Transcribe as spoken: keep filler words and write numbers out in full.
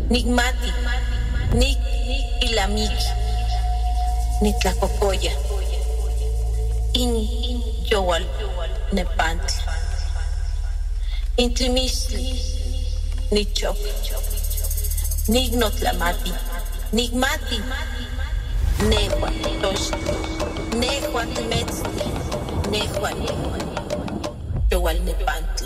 Nigmati, Nik Ilamiki, Nitlacocoya, In Yowal Nepantli, Intlimisli, Nichok, Nignotlamati, Nigmati, Nehua Toshti, Nehua Tmetzli, Nehua Yowal Nepantli.